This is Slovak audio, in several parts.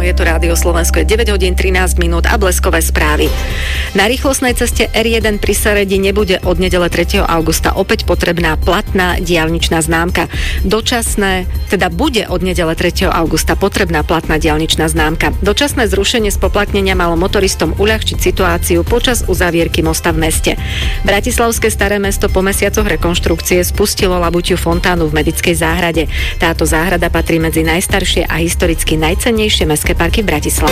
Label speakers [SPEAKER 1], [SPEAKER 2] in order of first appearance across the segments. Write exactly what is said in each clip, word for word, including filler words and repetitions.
[SPEAKER 1] je tu Rádio Slovensko, je deväť hodín trinásť minút a bleskové správy. Na rýchlostnej ceste er jeden pri Seredi nebude od nedele tretieho augusta opäť potrebná platná diaľničná známka. Dočasné, teda bude od nedele tretieho augusta potrebná platná diaľničná známka. Dočasné zrušenie spoplatnenia malo motoristom uľahčiť situáciu počas uzavierky mosta v meste. Bratislavské Staré mesto po mesiacoch rekonštrukcie spustilo labuťu fontánu v Medickej záhrade. Táto záhrada patrí medzi najstaršie a historicky najcennejšie mestské parky v Bratislave.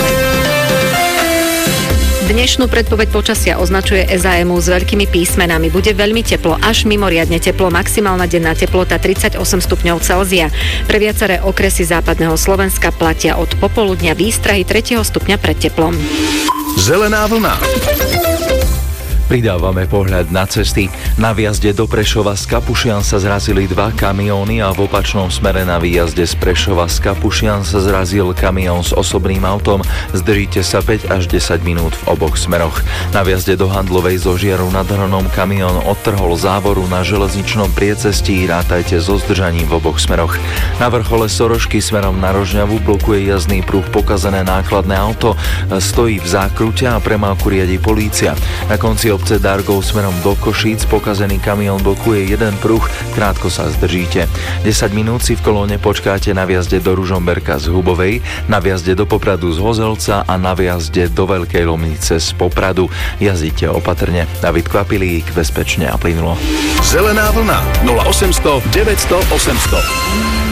[SPEAKER 1] Dnešnú predpoveď počasia označuje es á em ú s veľkými písmenami. Bude veľmi teplo, až mimoriadne teplo, maximálna denná teplota tridsaťosem stupňov Celzia. Pre viaceré okresy západného Slovenska platia od popoludnia výstrahy tretieho stupňa pred teplom.
[SPEAKER 2] Zelená vlna.
[SPEAKER 3] Pridávame pohľad na cesty. Na výjazde do Prešova z Kapušian sa zrazili dva kamióny a v opačnom smere na výjazde z Prešova z Kapušian sa zrazil kamión s osobným autom. Zdržíte sa päť až desať minút v oboch smeroch. Na výjazde do Handlovej zo Žiaru nad Hronom kamión odtrhol závoru na železničnom priecestí. Rátajte so zdržaním v oboch smeroch. Na vrchole Sorošky smerom na Rožňavu blokuje jazdný pruh pokazené nákladné auto. Stojí v zákrute a premávku riadi polícia. Na konci obce Dargov smerom do Košíc pokazený kamión blokuje jeden pruh, krátko sa zdržíte. desať minút si v kolóne počkáte na viazde do Ružomberka z Hubovej, na viazde do Popradu z Hozelca a na viazde do Veľkej Lomnice z Popradu. Jazdite opatrne. David Kvapilík, bezpečne a plynulo.
[SPEAKER 2] Zelená vlna nula osemsto deväťsto osemsto.